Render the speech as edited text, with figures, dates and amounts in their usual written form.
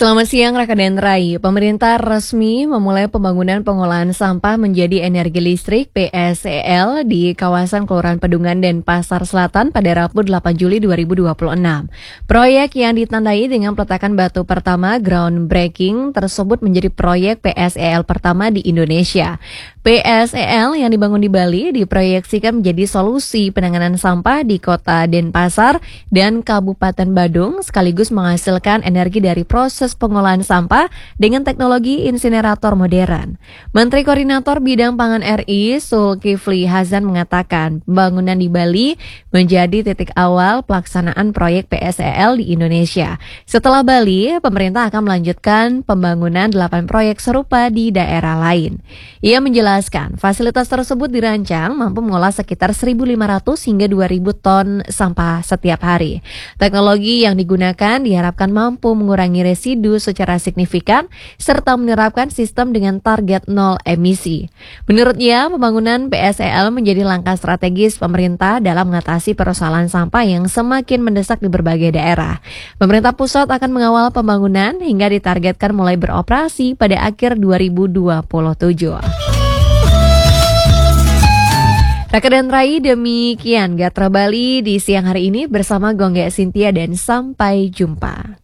Selamat siang rekan Rai. Pemerintah resmi memulai pembangunan pengolahan sampah menjadi energi listrik (PSEL) di kawasan Kelurahan Pedungan Denpasar Selatan pada Rabu 8 Juli 2026. Proyek yang ditandai dengan peletakan batu pertama groundbreaking tersebut menjadi proyek PSEL pertama di Indonesia. PSEL yang dibangun di Bali diproyeksikan menjadi solusi penanganan sampah di Kota Denpasar dan Kabupaten Badung sekaligus menghasilkan energi dari proses pengolahan sampah dengan teknologi insinerator modern. Menteri Koordinator Bidang Pangan RI Zulkifli Hasan mengatakan pembangunan di Bali menjadi titik awal pelaksanaan proyek PSEL di Indonesia. Setelah Bali, pemerintah akan melanjutkan pembangunan 8 proyek serupa di daerah lain. Ia menjelaskan fasilitas tersebut dirancang mampu mengolah sekitar 1.500 hingga 2.000 ton sampah setiap hari. Teknologi yang digunakan diharapkan mampu mengurangi residu secara signifikan serta menerapkan sistem dengan target nol emisi. Menurutnya, pembangunan PSEL menjadi langkah strategis pemerintah dalam mengatasi persoalan sampah yang semakin mendesak di berbagai daerah. Pemerintah pusat akan mengawal pembangunan hingga ditargetkan mulai beroperasi pada akhir 2027. Rekan Rai, demikian Gatra Bali di siang hari ini bersama Gongge Cynthia dan sampai jumpa.